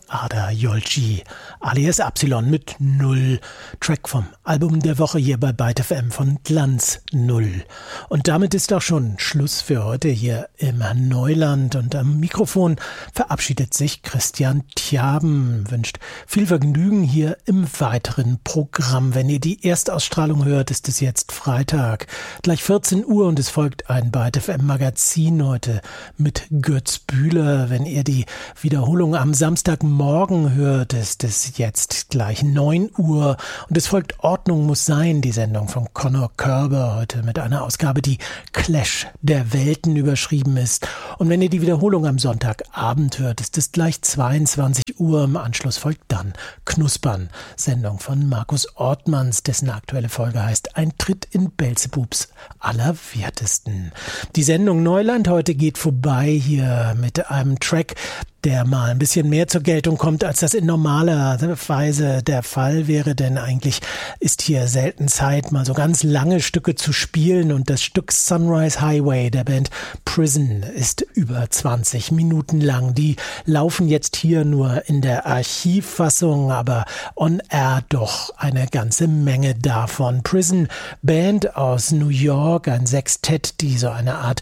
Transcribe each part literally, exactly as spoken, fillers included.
Ada Yolci alias Epsilon mit Null. Track vom Album der Woche hier bei Byte F M von Glanz Null. Und damit ist auch schon Schluss für heute hier im Neuland. Und am Mikrofon verabschiedet sich Christian Tjaben. Wünscht viel Vergnügen hier im weiteren Programm. Wenn ihr die Erstausstrahlung hört, ist es jetzt Freitag. Gleich vierzehn Uhr und es folgt ein Byte F M Magazin heute mit Götz Bühler. Wenn ihr die Wiederholung am Samstagmorgen hört, ist es jetzt gleich neun Uhr und es folgt Ordnung muss sein, die Sendung von Conor Körber heute mit einer Ausgabe, die Clash der Welten überschrieben ist. Und wenn ihr die Wiederholung am Sonntagabend hört, ist es gleich zweiundzwanzig Uhr. Im Anschluss folgt dann Knuspern, Sendung von Markus Ortmanns, dessen aktuelle Folge heißt Ein Tritt in Beelzebubs Allerwertesten. Die Sendung Neuland heute geht vorbei hier mit einem Track, der mal ein bisschen mehr zur Geltung kommt, als das in normaler Weise der Fall wäre, denn eigentlich ist hier selten Zeit, mal so ganz lange Stücke zu spielen und das Stück Sunrise Highway der Band Prison ist über zwanzig Minuten lang. Die laufen jetzt hier nur in der Archivfassung, aber on air doch eine ganze Menge davon. Prison, Band aus New York, ein Sextett, die so eine Art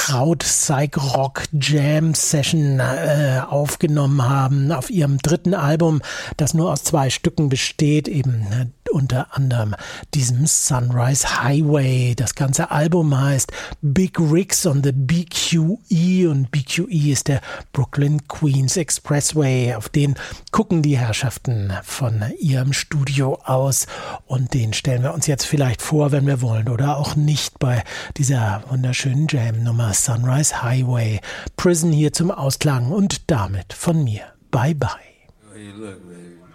Kraut-Psych-Rock-Jam-Session äh, aufgenommen haben auf ihrem dritten Album, das nur aus zwei Stücken besteht, eben unter anderem diesem Sunrise Highway. Das ganze Album heißt Big Rigs on the B Q E und B Q E ist der Brooklyn Queens Expressway. Auf den gucken die Herrschaften von ihrem Studio aus und den stellen wir uns jetzt vielleicht vor, wenn wir wollen oder auch nicht bei dieser wunderschönen Jam-Nummer Sunrise Highway. Prison hier zum Ausklang und damit von mir. Bye bye. Hey, look, baby.